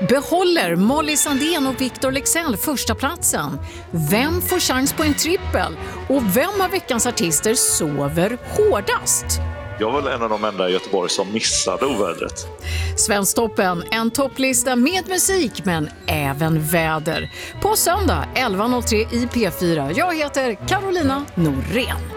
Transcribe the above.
Behåller Molly Sandén och Victor Leksell första platsen? Vem får chans på en trippel? Och vem av veckans artister sover hårdast? Jag var en av de enda i Göteborg som missade ovädret. Svensktoppen, en topplista med musik men även väder. På söndag 11.03 i P4. Jag heter Carolina Norén.